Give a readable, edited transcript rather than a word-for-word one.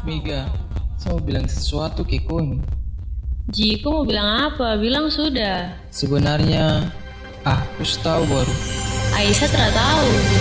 Miga, saya mau bilang sesuatu ke Koni. Ji, kau mau bilang apa? Bilang sudah. Sebenarnya, aku tahu baru. Aisyah tidak tahu.